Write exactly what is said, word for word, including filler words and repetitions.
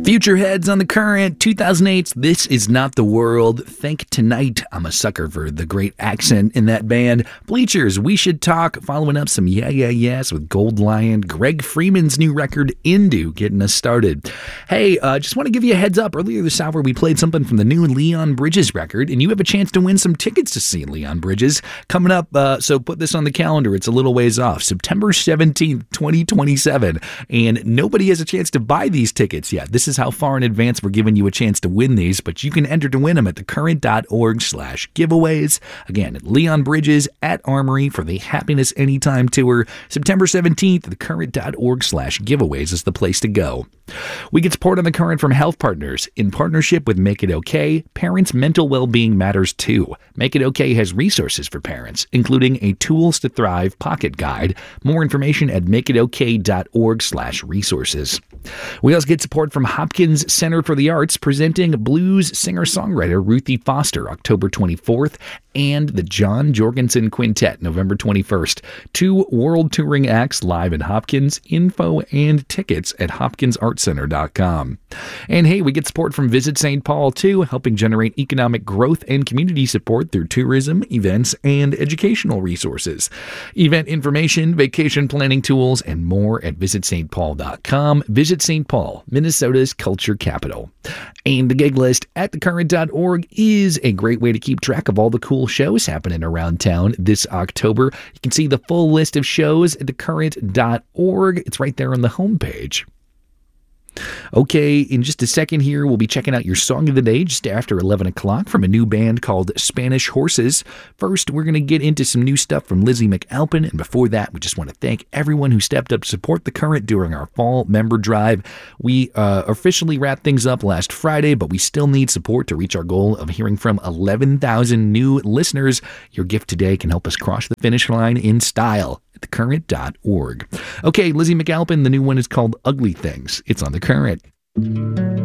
Future Heads on the Current, two thousand eight's This Is Not the World. Think Tonight. I'm a sucker for the great accent in that band. Bleachers, We Should Talk, following up some Yeah Yeah Yes with Gold Lion. Greg Freeman's new record, Indu, getting us started. Hey, uh, just want to give you a heads up. Earlier this hour, we played something from the new Leon Bridges record, and you have a chance to win some tickets to see Leon Bridges coming up. Uh, so put this on the calendar. It's a little ways off. September seventeenth, twenty twenty-seven. And nobody has a chance to buy these tickets yet. This is how far in advance we're giving you a chance to win these, but you can enter to win them at thecurrent.org slash giveaways. Again, Leon Bridges at Armory for the Happiness Anytime Tour. September seventeenth, thecurrent.org slash giveaways is the place to go. We get support on The Current from Health Partners. In partnership with Make It Okay, parents' mental well-being matters too. Make It Okay has resources for parents, including a Tools to Thrive pocket guide. More information at makeitokay.org slash resources. We also get support from Hopkins Center for the Arts, presenting blues singer-songwriter Ruthie Foster, October twenty-fourth, and the John Jorgensen Quintet, November twenty-first. Two world touring acts live in Hopkins. Info and tickets at hopkins art center dot com. And hey, we get support from Visit Saint Paul too, helping generate economic growth and community support through tourism, events, and educational resources. Event information, vacation planning tools, and more at visit st paul dot com. Visit Saint Paul, Minnesota's culture capital. And the gig list at the current dot org is a great way to keep track of all the cool shows happening around town this October. You can see the full list of shows at the current dot org. It's right there on the homepage. Okay, in just a second here, we'll be checking out your song of the day just after eleven o'clock from a new band called Spanish Horses. First, we're going to get into some new stuff from Lizzie McAlpin, and before that, we just want to thank everyone who stepped up to support The Current during our fall member drive. We uh, officially wrapped things up last Friday, but we still need support to reach our goal of hearing from eleven thousand new listeners. Your gift today can help us cross the finish line in style at the current dot org. Okay, Lizzie McAlpin, the new one is called Ugly Things. It's on The Current.